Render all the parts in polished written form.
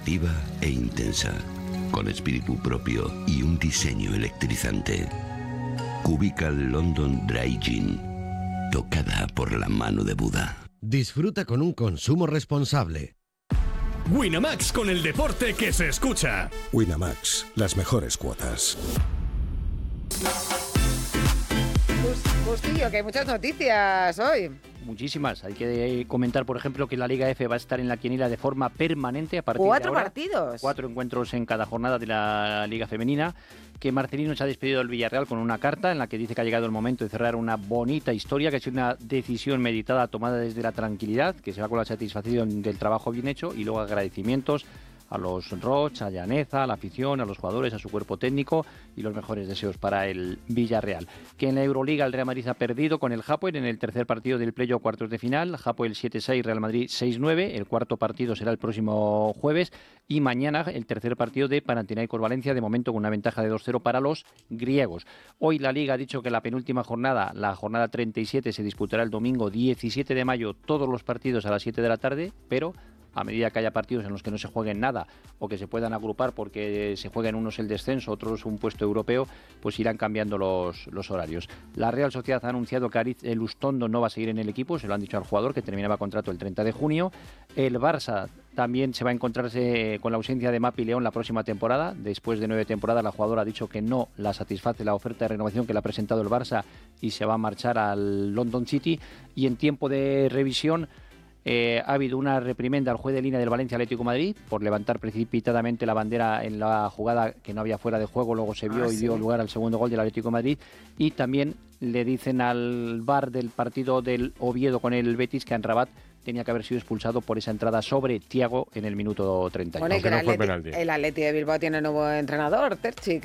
creativa e intensa, con espíritu propio y un diseño electrizante. Cubical London Dry Gin, tocada por la mano de Buda. Disfruta con un consumo responsable. Winamax, con el deporte que se escucha. Winamax, las mejores cuotas. Justillo, que hay muchas noticias hoy. Muchísimas. Hay que comentar, por ejemplo, que la Liga F va a estar en la quiniela de forma permanente a partir de ahora. 4 partidos. 4 encuentros en cada jornada de la Liga Femenina. Que Marcelino se ha despedido del Villarreal con una carta en la que dice que ha llegado el momento de cerrar una bonita historia, que ha sido una decisión meditada, tomada desde la tranquilidad, que se va con la satisfacción del trabajo bien hecho, y luego agradecimientos a los Roch, a Llaneza, a la afición, a los jugadores, a su cuerpo técnico y los mejores deseos para el Villarreal. Que en la Euroliga el Real Madrid ha perdido con el Hapoel en el tercer partido del playoff cuartos de final. Hapoel 7-6, Real Madrid 6-9. El cuarto partido será el próximo jueves y mañana el tercer partido de Panathinaikos Valencia, de momento con una ventaja de 2-0 para los griegos. Hoy la Liga ha dicho que la penúltima jornada, la jornada 37, se disputará el domingo 17 de mayo, todos los partidos a las 7 de la tarde, pero a medida que haya partidos en los que no se jueguen nada o que se puedan agrupar porque se jueguen unos el descenso, otros un puesto europeo, pues irán cambiando los horarios. La Real Sociedad ha anunciado que Aritz Elustondo no va a seguir en el equipo, se lo han dicho al jugador, que terminaba contrato el 30 de junio. El Barça también se va a encontrarse con la ausencia de Mapi León la próxima temporada. Después de 9 temporadas, la jugadora ha dicho que no la satisface la oferta de renovación que le ha presentado el Barça y se va a marchar al London City. Y en tiempo de revisión, ha habido una reprimenda al juez de línea del Valencia Atlético de Madrid por levantar precipitadamente la bandera en la jugada que no había fuera de juego, luego se vio y dio lugar al segundo gol del Atlético de Madrid. Y también le dicen al VAR del partido del Oviedo con el Betis que Amrabat tenía que haber sido expulsado por esa entrada sobre Thiago en el minuto 30. Bueno, y que el Atleti de Bilbao tiene nuevo entrenador, Terchi,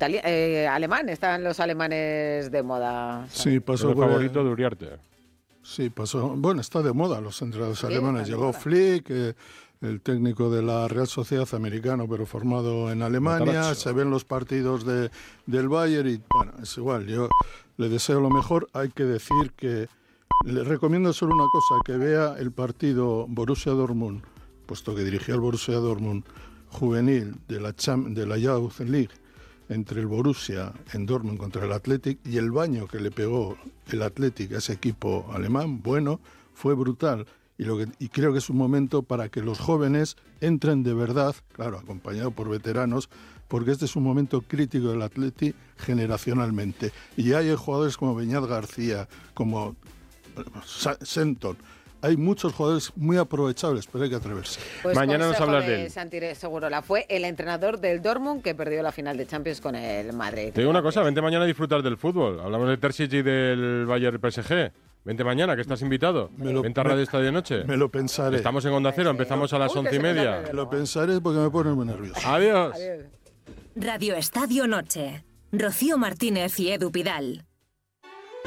que alemán, están los alemanes de moda. Sí, pasó el favorito de Uriarte. Sí, pasó. Bueno, está de moda los entrenadores alemanes. Llegó moda. Flick, el técnico de la Real Sociedad americano, pero formado en Alemania. Se ven los partidos del Bayern y, bueno, es igual. Yo le deseo lo mejor. Hay que decir que le recomiendo solo una cosa, que vea el partido Borussia Dortmund, puesto que dirigió el Borussia Dortmund juvenil de la Youth League, entre el Borussia en Dortmund contra el Athletic, y el baño que le pegó el Athletic a ese equipo alemán, bueno, fue brutal. Y creo que es un momento para que los jóvenes entren de verdad, claro, acompañado por veteranos, porque este es un momento crítico del Athletic generacionalmente. Y hay jugadores como Beñat García, como Senton. Hay muchos jugadores muy aprovechables, pero hay que atreverse. Pues mañana nos hablas de él. Santi Segurola fue el entrenador del Dortmund que perdió la final de Champions con el Madrid. Te digo una cosa, vente mañana a disfrutar del fútbol. Hablamos de Terzic y del Bayern PSG. Vente mañana, que estás invitado. Vente a Radio Estadio Noche. Me lo pensaré. Estamos en Onda Cero, empezamos a las 11:30. Me lo pensaré porque me pone muy nervioso. Adiós. Radio Estadio Noche. Rocío Martínez y Edu Pidal.